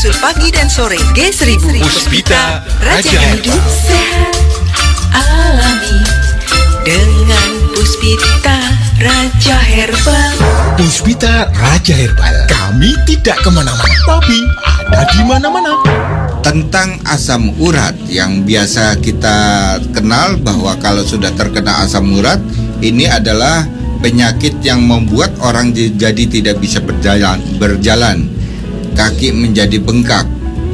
kapsul pagi dan sore G1000. Puspita Raja hidup sehat alami dengan Puspita Raja Herbal. Puspita Raja Herbal. Kami tidak kemana-mana, tapi ada di mana-mana. Tentang asam urat yang biasa kita kenal bahwa kalau sudah terkena asam urat, ini adalah penyakit yang membuat orang jadi tidak bisa berjalan. Kaki menjadi bengkak.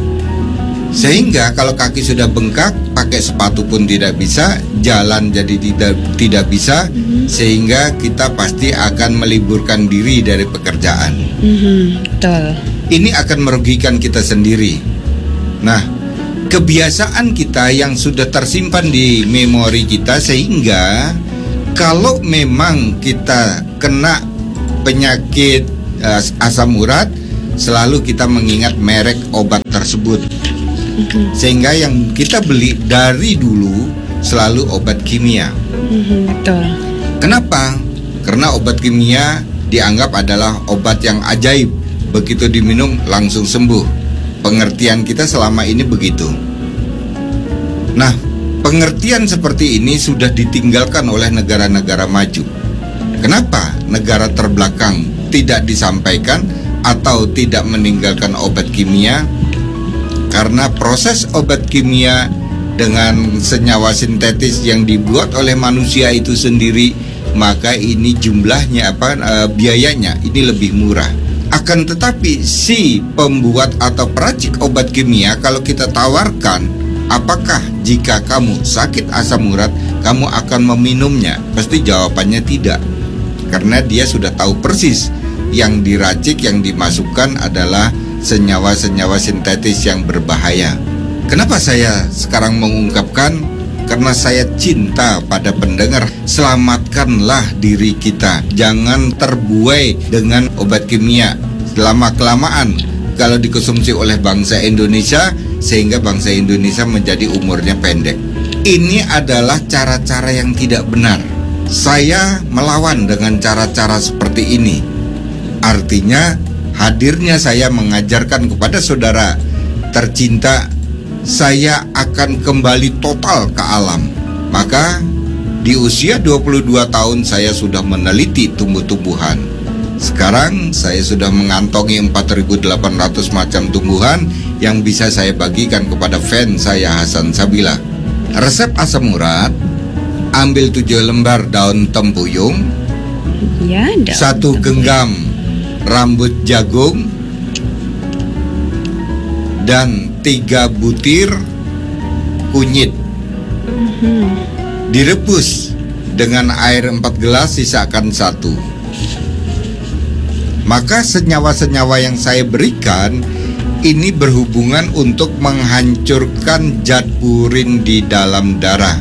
Sehingga kalau kaki sudah bengkak, pakai sepatu pun tidak bisa, jalan jadi tidak bisa, sehingga kita pasti akan meliburkan diri dari pekerjaan. Betul. Ini akan merugikan kita sendiri. Nah, kebiasaan kita yang sudah tersimpan di memori kita, sehingga kalau memang kita kena penyakit asam urat, selalu kita mengingat merek obat tersebut. Sehingga yang kita beli dari dulu selalu obat kimia. Betul. Kenapa? Karena obat kimia dianggap adalah obat yang ajaib. Begitu diminum langsung sembuh. Pengertian kita selama ini begitu. Nah, pengertian seperti ini sudah ditinggalkan oleh negara-negara maju. Kenapa negara terbelakang tidak disampaikan atau tidak meninggalkan obat kimia? Karena proses obat kimia dengan senyawa sintetis yang dibuat oleh manusia itu sendiri, maka ini jumlahnya biayanya ini lebih murah. Akan tetapi si pembuat atau peracik obat kimia kalau kita tawarkan, apakah jika kamu sakit asam urat kamu akan meminumnya? Pasti jawabannya tidak. Karena dia sudah tahu persis yang diracik, yang dimasukkan adalah senyawa-senyawa sintetis yang berbahaya. Kenapa saya sekarang mengungkapkan? Karena saya cinta pada pendengar. Selamatkanlah diri kita. Jangan terbuai dengan obat kimia. Lama-kelamaan kalau dikonsumsi oleh bangsa Indonesia, sehingga bangsa Indonesia menjadi umurnya pendek. Ini adalah cara-cara yang tidak benar. Saya melawan dengan cara-cara seperti ini. Artinya hadirnya saya mengajarkan kepada saudara tercinta, saya akan kembali total ke alam. Maka di usia 22 tahun saya sudah meneliti tumbuh-tumbuhan. Sekarang saya sudah mengantongi 4.800 macam tumbuhan yang bisa saya bagikan kepada fans saya Hasan Sabila. Resep asam urat: ambil 7 lembar daun tempuyung, 1 genggam rambut jagung, dan 3 butir kunyit. Direbus dengan air 4 gelas, sisakan 1. Maka senyawa-senyawa yang saya berikan ini berhubungan untuk menghancurkan zat purin di dalam darah.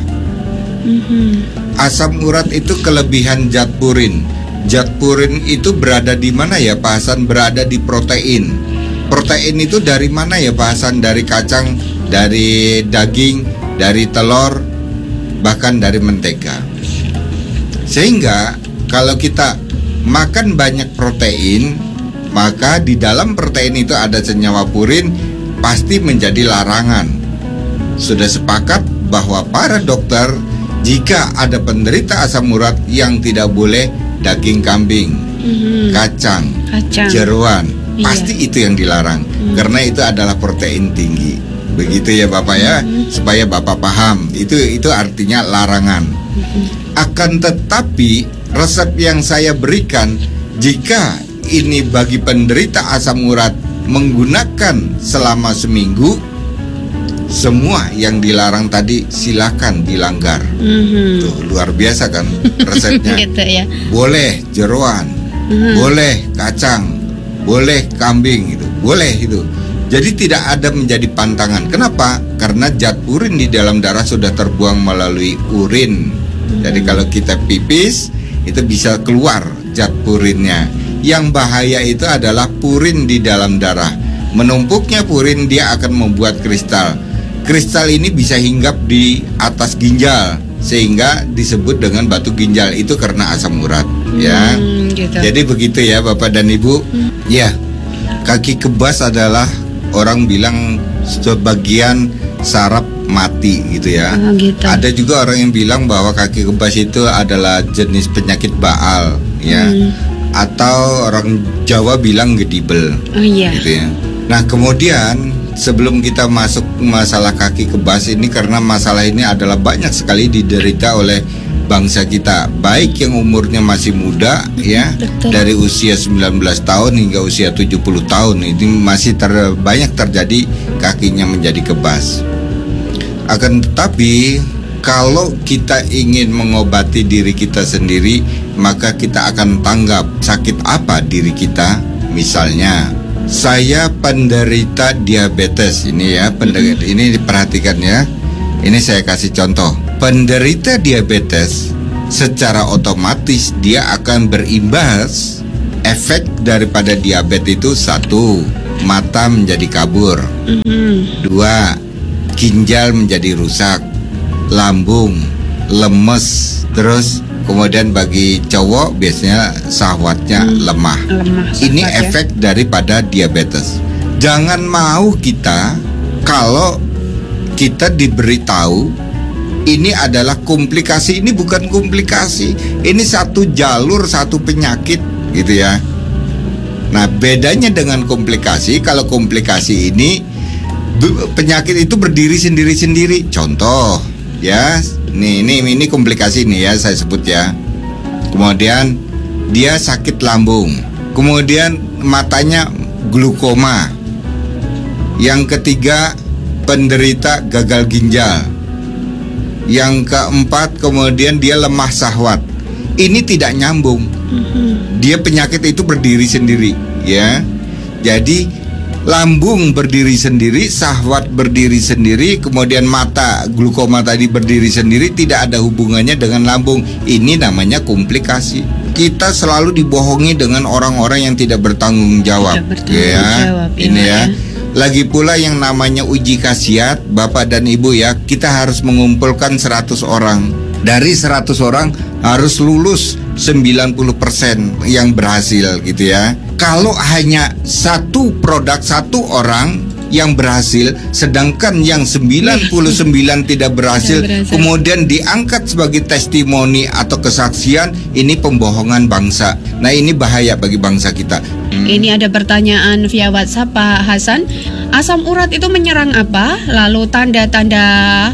Asam urat itu kelebihan zat purin. Zat purin itu berada di mana ya Pak Hasan? Berada di protein. Protein itu dari mana ya Pak Hasan? Dari kacang, dari daging, dari telur, bahkan dari mentega. Sehingga kalau kita makan banyak protein, maka di dalam protein itu ada senyawa purin, pasti menjadi larangan. Sudah sepakat bahwa para dokter, jika ada penderita asam urat yang tidak boleh daging kambing, kacang, jeroan, pasti itu yang dilarang. Karena itu adalah protein tinggi. Begitu ya Bapak ya, supaya Bapak paham. Itu artinya larangan. Akan tetapi resep yang saya berikan, jika ini bagi penderita asam urat menggunakan selama seminggu, semua yang dilarang tadi silakan dilanggar. Tuh, luar biasa kan resepnya. Gitu ya. Boleh jeroan, boleh kacang, boleh kambing, gitu, boleh itu. Jadi tidak ada menjadi pantangan. Kenapa? Karena zat purin di dalam darah sudah terbuang melalui urin. Jadi kalau kita pipis, itu bisa keluar zat purinnya. Yang bahaya itu adalah purin di dalam darah. Menumpuknya purin, dia akan membuat kristal. Kristal ini bisa hinggap di atas ginjal, sehingga disebut dengan batu ginjal. Itu karena asam urat, ya. Gitu. Jadi begitu ya Bapak dan Ibu. Ya, kaki kebas adalah orang bilang sebagian saraf mati gitu ya. Oh, gitu. Ada juga orang yang bilang bahwa kaki kebas itu adalah jenis penyakit baal ya. Atau orang Jawa bilang gedibel. Oh iya. Gitu ya. Nah, kemudian sebelum kita masuk masalah kaki kebas ini, karena masalah ini adalah banyak sekali diderita oleh bangsa kita, baik yang umurnya masih muda ya, Betul. dari usia 19 tahun hingga usia 70 tahun ini masih banyak terjadi kakinya menjadi kebas. Akan tetapi kalau kita ingin mengobati diri kita sendiri, maka kita akan tanggap sakit apa diri kita. Misalnya, saya penderita diabetes ini ya, ini diperhatikan ya. Ini saya kasih contoh. Penderita diabetes secara otomatis dia akan berimbas efek daripada diabetes itu. 1, mata menjadi kabur. 2, ginjal menjadi rusak, lambung lemes, terus kemudian bagi cowok biasanya syahwatnya lemah. Ini syahwat, ya. efek daripada diabetes. Jangan mau kita kalau kita diberitahu ini adalah komplikasi. Ini bukan komplikasi, ini satu jalur, satu penyakit gitu ya. Nah, bedanya dengan komplikasi, kalau komplikasi ini penyakit itu berdiri sendiri-sendiri. Contoh ya, ini komplikasi nih ya, saya sebut ya. Kemudian dia sakit lambung, kemudian matanya glukoma. Yang ketiga, penderita gagal ginjal. Yang keempat, kemudian dia lemah syahwat. Ini tidak nyambung. Dia penyakit itu berdiri sendiri ya. Jadi lambung berdiri sendiri, syahwat berdiri sendiri, kemudian mata glukoma tadi berdiri sendiri, tidak ada hubungannya dengan lambung. Ini namanya komplikasi. Kita selalu dibohongi dengan orang-orang yang tidak bertanggung jawab. Ini ya. Lagi pula yang namanya uji khasiat, Bapak dan Ibu ya, kita harus mengumpulkan 100 orang. Dari 100 orang harus lulus 90% yang berhasil gitu ya. Kalau hanya satu produk, satu orang yang berhasil, sedangkan yang 99 tidak berhasil, kemudian diangkat sebagai testimoni atau kesaksian, ini pembohongan bangsa. Nah, ini bahaya bagi bangsa kita. Ini ada pertanyaan via WhatsApp, Pak Hasan. Asam urat itu menyerang apa? Lalu tanda-tanda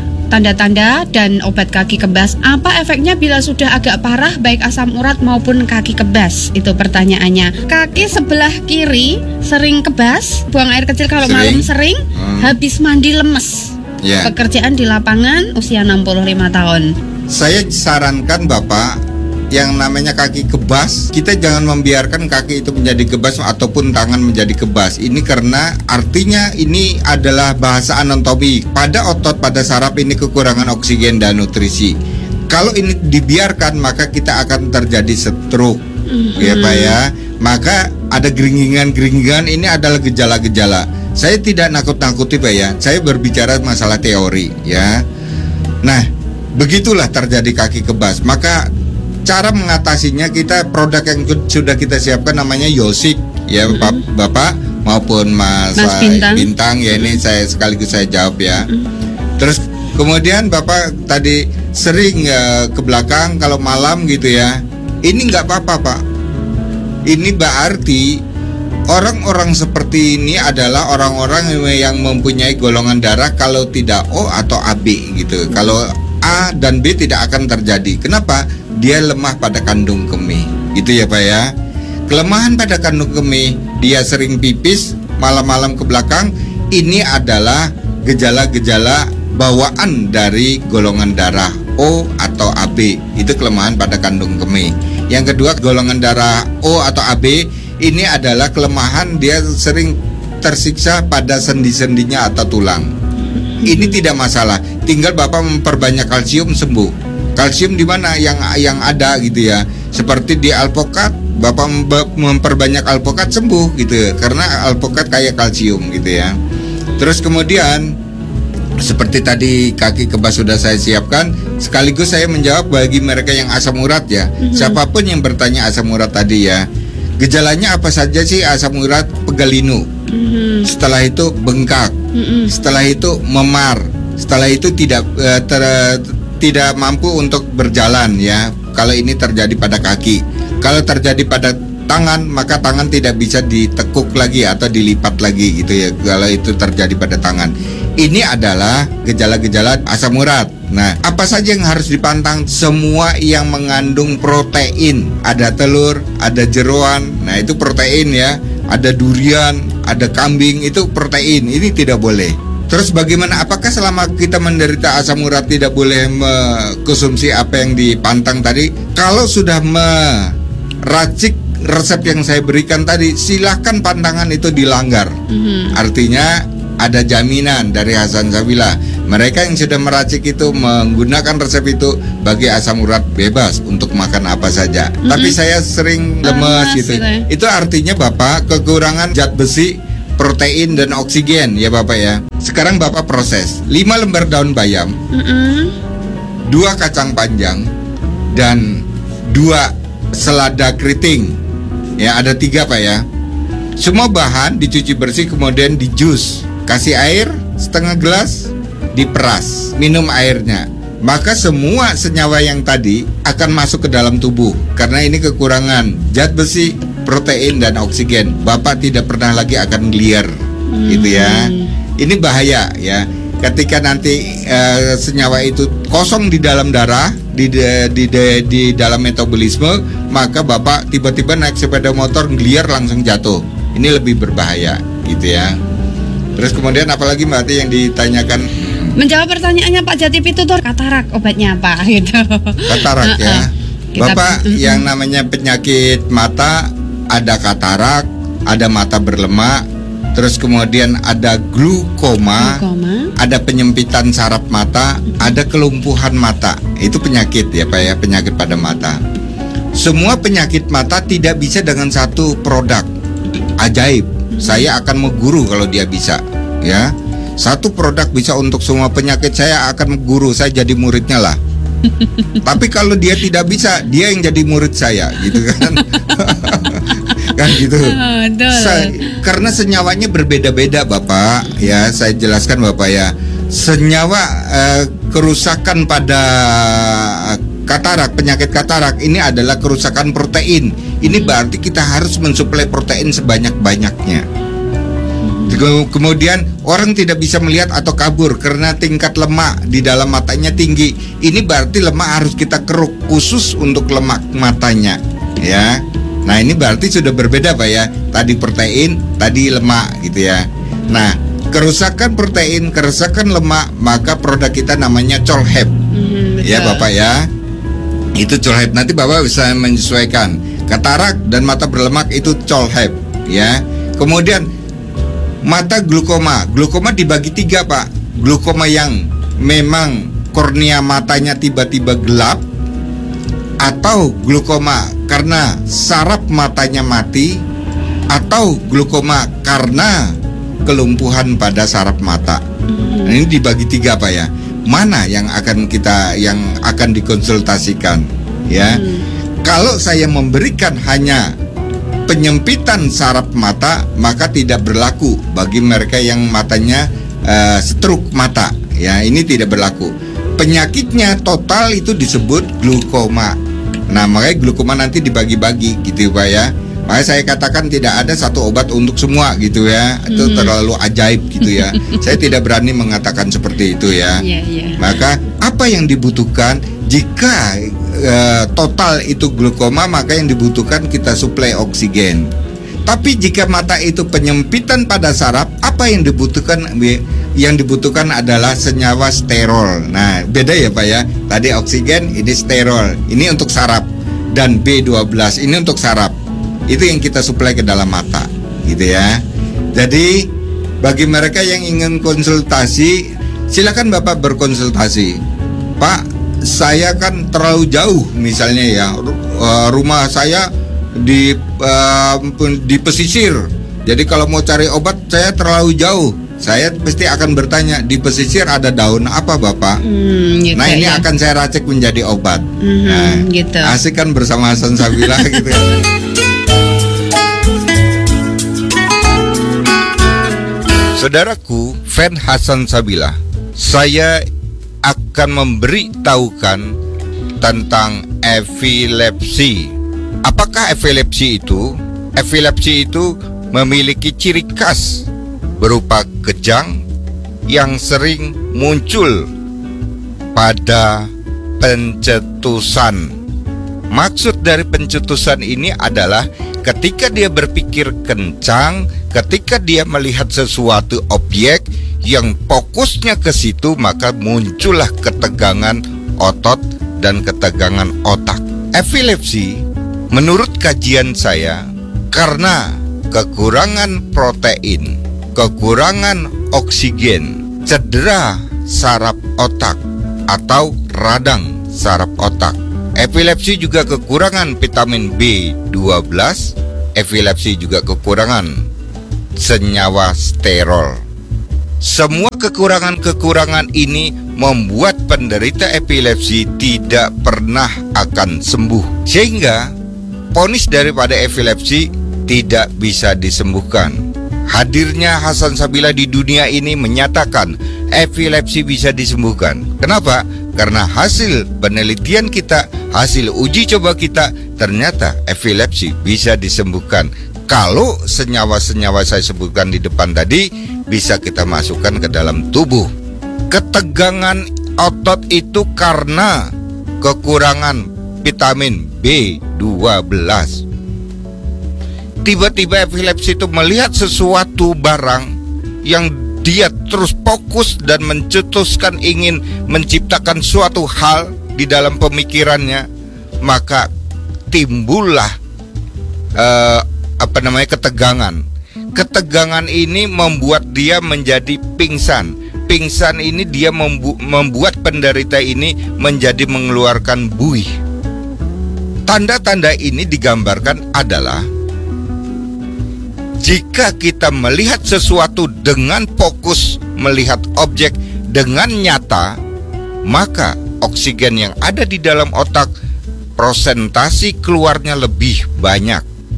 dan obat kaki kebas, apa efeknya bila sudah agak parah baik asam urat maupun kaki kebas? Itu pertanyaannya. Kaki sebelah kiri sering kebas, buang air kecil kalau malam sering, habis mandi lemes. Pekerjaan di lapangan, usia 65 tahun. Saya sarankan Bapak, yang namanya kaki kebas, kita jangan membiarkan kaki itu menjadi kebas ataupun tangan menjadi kebas. Ini karena artinya ini adalah bahasa anatomi. Pada otot, pada saraf ini kekurangan oksigen dan nutrisi. Kalau ini dibiarkan, maka kita akan terjadi stroke. Ya Pak ya. Maka ada geringingan-geringingan, ini adalah gejala-gejala. Saya tidak nakut-nakuti Pak ya. Saya berbicara masalah teori ya. Nah, begitulah terjadi kaki kebas. Maka cara mengatasinya, kita produk yang sudah kita siapkan namanya Yosik ya, Bapak maupun Mas Bintang ya, ini sekaligus saya jawab ya. Terus kemudian Bapak tadi sering ke belakang kalau malam gitu ya. Ini nggak apa-apa Pak. Ini berarti orang-orang seperti ini adalah orang-orang yang mempunyai golongan darah kalau tidak O atau AB gitu. Kalau A dan B tidak akan terjadi. Kenapa? Dia lemah pada kandung kemih. Gitu ya Pak ya. Kelemahan pada kandung kemih, dia sering pipis malam-malam ke belakang. Ini adalah gejala-gejala bawaan dari golongan darah O atau AB. Itu kelemahan pada kandung kemih. Yang kedua, golongan darah O atau AB ini adalah kelemahan, dia sering tersiksa pada sendi-sendinya atau tulang. Ini tidak masalah. Tinggal Bapak memperbanyak kalsium, sembuh. Kalsium di mana yang ada gitu ya. Seperti di alpukat, Bapak memperbanyak alpukat, sembuh gitu. Karena alpukat kaya kalsium gitu ya. Terus kemudian seperti tadi kaki kebas sudah saya siapkan, sekaligus saya menjawab bagi mereka yang asam urat ya. Siapapun yang bertanya asam urat tadi ya. Gejalanya apa saja sih asam urat? Pegalinu setelah itu bengkak, setelah itu memar, setelah itu tidak mampu untuk berjalan ya. Kalau ini terjadi pada kaki, kalau terjadi pada tangan, maka tangan tidak bisa ditekuk lagi atau dilipat lagi gitu ya. Kalau itu terjadi pada tangan, ini adalah gejala-gejala asam urat. Nah, apa saja yang harus dipantang? Semua yang mengandung protein. Ada telur, ada jeroan, nah itu protein ya. Ada durian, ada kambing, itu protein. Ini tidak boleh. Terus bagaimana? Apakah selama kita menderita asam urat tidak boleh mengkonsumsi apa yang dipantang tadi? Kalau sudah meracik resep yang saya berikan tadi, silahkan pantangan itu dilanggar. Artinya ada jaminan dari Hasan Sabila. Mereka yang sudah meracik itu menggunakan resep itu bagi asam urat bebas untuk makan apa saja. Tapi saya sering lemes gitu. Itu artinya Bapak kekurangan zat besi, protein dan oksigen ya Bapak ya. Sekarang Bapak proses 5 lembar daun bayam, 2 kacang panjang, dan 2 selada keriting. Ya ada 3 Pak ya. Semua bahan dicuci bersih kemudian di jus. Kasih air setengah gelas, diperas, minum airnya. Maka semua senyawa yang tadi akan masuk ke dalam tubuh. Karena ini kekurangan zat besi, protein dan oksigen. Bapak tidak pernah lagi akan liar, gitu ya. Ini bahaya ya. Ketika nanti senyawa itu kosong di dalam darah, di dalam metabolisme, maka Bapak tiba-tiba naik sepeda motor liar langsung jatuh. Ini lebih berbahaya, gitu ya. Terus kemudian apalagi Mbak Ati yang ditanyakan? Menjawab pertanyaannya Pak Jatipitutur, katarak obatnya apa gitu. Katarak ya. Bapak yang namanya penyakit mata, ada katarak, ada mata berlemak, terus kemudian ada glukoma, ada penyempitan saraf mata, ada kelumpuhan mata. Itu penyakit ya Pak ya, penyakit pada mata. Semua penyakit mata tidak bisa dengan satu produk ajaib. Saya akan mengguru kalau dia bisa ya. Satu produk bisa untuk semua penyakit, saya akan guru, saya jadi muridnya lah. Tapi kalau dia tidak bisa, dia yang jadi murid saya, gitu kan? Kan gitu. Karena senyawanya berbeda-beda, Bapak. Ya, saya jelaskan Bapak ya. Senyawa kerusakan pada katarak, penyakit katarak ini adalah kerusakan protein. Ini berarti kita harus mensuplai protein sebanyak-banyaknya. Kemudian orang tidak bisa melihat atau kabur karena tingkat lemak di dalam matanya tinggi. Ini berarti lemak harus kita keruk khusus untuk lemak matanya, ya. Nah ini berarti sudah berbeda Pak ya. Tadi protein, tadi lemak gitu ya. Nah kerusakan protein, kerusakan lemak, maka produk kita namanya Cholhep, ya Bapak ya. Itu Cholhep. Nanti Bapak bisa menyesuaikan. Katarak dan mata berlemak itu Cholhep, ya. Kemudian mata glukoma. Glukoma dibagi 3 Pak. Glukoma yang memang kornea matanya tiba-tiba gelap, atau glukoma karena saraf matanya mati, atau glukoma karena kelumpuhan pada saraf mata. Nah, ini dibagi 3 Pak ya. Mana yang akan dikonsultasikan ya? Kalau saya memberikan hanya penyempitan saraf mata, maka tidak berlaku bagi mereka yang matanya stroke mata. Ya, ini tidak berlaku. Penyakitnya total itu disebut glukoma. Nah, makanya glukoma nanti dibagi-bagi gitu Pak ya. Makanya saya katakan tidak ada satu obat untuk semua gitu ya. Itu terlalu ajaib gitu ya. Saya tidak berani mengatakan seperti itu ya. Maka apa yang dibutuhkan jika total itu glukoma, maka yang dibutuhkan kita suplai oksigen. Tapi jika mata itu penyempitan pada saraf, apa yang dibutuhkan? Yang dibutuhkan adalah senyawa sterol. Nah, beda ya Pak ya. Tadi oksigen, ini sterol. Ini untuk saraf. Dan B12 ini untuk saraf. Itu yang kita suplai ke dalam mata, gitu ya. Jadi bagi mereka yang ingin konsultasi, silakan Bapak berkonsultasi. Pak, saya kan terlalu jauh misalnya ya, rumah saya di pesisir. Jadi kalau mau cari obat saya terlalu jauh. Saya pasti akan bertanya, di pesisir ada daun apa Bapak? Gitu nah ini ya. Akan saya racik menjadi obat. Nah, gitu. Asik kan bersama Hasan Sabila gitu. Saudaraku, fan Hasan Sabila, saya akan memberitahukan tentang epilepsi. Apakah epilepsi itu? Epilepsi itu memiliki ciri khas berupa kejang yang sering muncul pada pencetusan. Maksud dari pencetusan ini adalah ketika dia berpikir kencang, ketika dia melihat sesuatu objek yang fokusnya ke situ, maka muncullah ketegangan otot dan ketegangan otak. Epilepsi, menurut kajian saya, karena kekurangan protein, kekurangan oksigen, cedera saraf otak atau radang saraf otak. Epilepsi juga kekurangan vitamin B12. Epilepsi juga kekurangan senyawa sterol. Semua kekurangan-kekurangan ini membuat penderita epilepsi tidak pernah akan sembuh, sehingga vonis daripada epilepsi tidak bisa disembuhkan. Hadirnya Hasan Sabila di dunia ini menyatakan epilepsi bisa disembuhkan. Kenapa? Karena hasil penelitian kita, hasil uji coba kita, ternyata epilepsi bisa disembuhkan. Kalau senyawa-senyawa saya sebutkan di depan tadi bisa kita masukkan ke dalam tubuh. Ketegangan otot itu karena kekurangan vitamin B12. Tiba-tiba epilepsi itu melihat sesuatu barang yang dia terus fokus dan mencetuskan ingin menciptakan suatu hal di dalam pemikirannya, maka timbullah ketegangan. Ketegangan ini membuat dia menjadi pingsan. Pingsan ini dia membuat penderita ini menjadi mengeluarkan buih. Tanda-tanda ini digambarkan adalah jika kita melihat sesuatu dengan fokus, melihat objek dengan nyata, maka oksigen yang ada di dalam otak prosentasi keluarnya lebih banyak.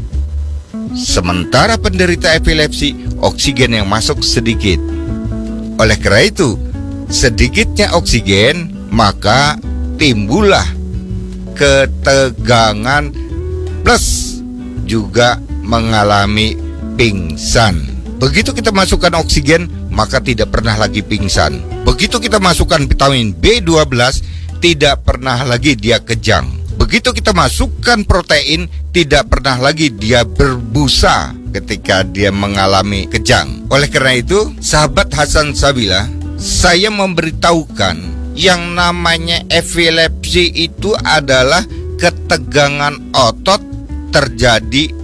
Sementara penderita epilepsi, oksigen yang masuk sedikit. Oleh karena itu, sedikitnya oksigen, maka timbullah ketegangan plus juga mengalami pingsan. Begitu kita masukkan oksigen, maka tidak pernah lagi pingsan. Begitu kita masukkan vitamin B12, tidak pernah lagi dia kejang. Begitu kita masukkan protein, tidak pernah lagi dia berbusa ketika dia mengalami kejang. Oleh karena itu, sahabat Hasan Sabila, saya memberitahukan yang namanya epilepsi itu adalah ketegangan otot terjadi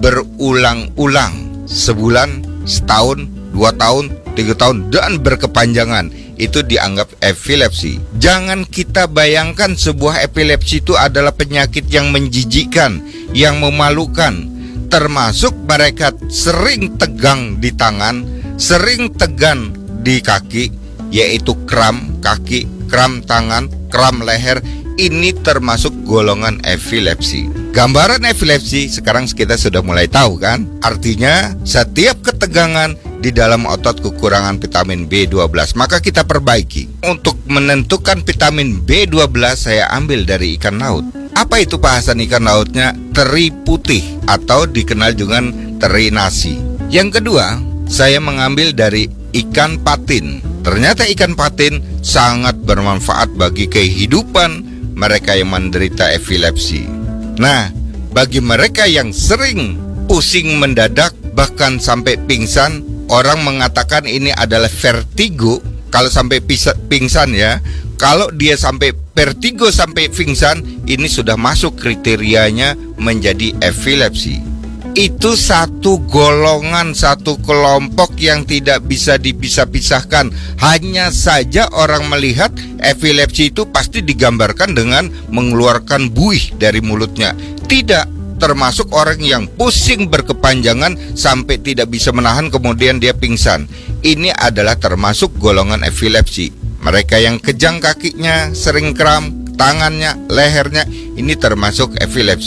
berulang-ulang, sebulan, setahun, 2 tahun, 3 tahun, dan berkepanjangan. Itu dianggap epilepsi. Jangan kita bayangkan sebuah epilepsi itu adalah penyakit yang menjijikkan, yang memalukan. Termasuk mereka sering tegang di tangan, sering tegang di kaki, yaitu kram kaki, kram tangan, kram leher. Ini termasuk golongan epilepsi. Gambaran epilepsi sekarang kita sudah mulai tahu kan? Artinya setiap ketegangan di dalam otot kekurangan vitamin B12, maka kita perbaiki. Untuk menentukan vitamin B12 saya ambil dari ikan laut. Apa itu bahasan ikan lautnya? Teri putih atau dikenal dengan teri nasi. Yang kedua, saya mengambil dari ikan patin. Ternyata ikan patin sangat bermanfaat bagi kehidupan mereka yang menderita epilepsi. Nah, bagi mereka yang sering pusing mendadak bahkan sampai pingsan, orang mengatakan ini adalah vertigo. Kalau sampai pingsan ya, kalau dia sampai vertigo sampai pingsan, ini sudah masuk kriterianya menjadi epilepsi. Itu satu golongan, satu kelompok yang tidak bisa dipisah-pisahkan. Hanya saja orang melihat epilepsi itu pasti digambarkan dengan mengeluarkan buih dari mulutnya. Tidak, termasuk orang yang pusing berkepanjangan sampai tidak bisa menahan kemudian dia pingsan. Ini adalah termasuk golongan epilepsi. Mereka yang kejang kakinya, sering kram, tangannya, lehernya, ini termasuk epilepsi.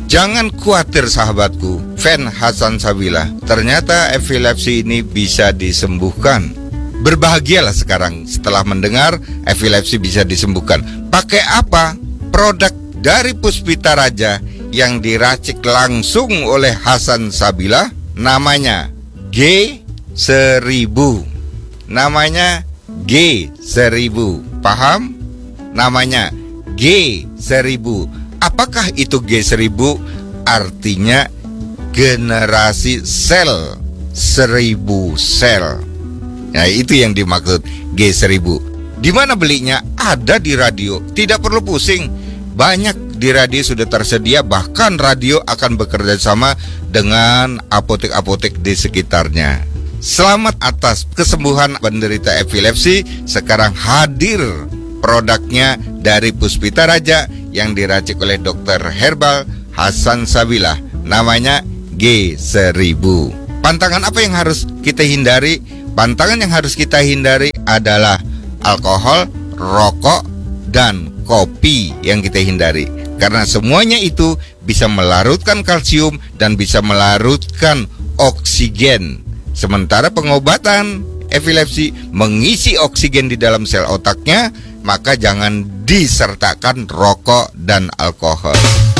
Jangan khawatir sahabatku, fan Hasan Sabila. Ternyata epilepsi ini bisa disembuhkan. Berbahagialah sekarang setelah mendengar epilepsi bisa disembuhkan. Pakai apa? Produk dari Puspita Raja yang diracik langsung oleh Hasan Sabila. Namanya G1000. Namanya G1000. Paham? Namanya G1000. Apakah itu G1000? Artinya generasi sel 1000 sel. Nah, itu yang dimaksud G1000. Di mana belinya? Ada di radio. Tidak perlu pusing. Banyak di radio sudah tersedia. Bahkan radio akan bekerja sama dengan apotek-apotek di sekitarnya. Selamat atas kesembuhan penderita epilepsi. Sekarang hadir produknya dari Puspita Raja yang diracik oleh dokter herbal Hasan Sabila. Namanya G1000. Pantangan apa yang harus kita hindari? Pantangan yang harus kita hindari adalah alkohol, rokok, dan kopi yang kita hindari. Karena semuanya itu bisa melarutkan kalsium dan bisa melarutkan oksigen. Sementara pengobatan epilepsi mengisi oksigen di dalam sel otaknya, maka jangan disertakan rokok dan alkohol.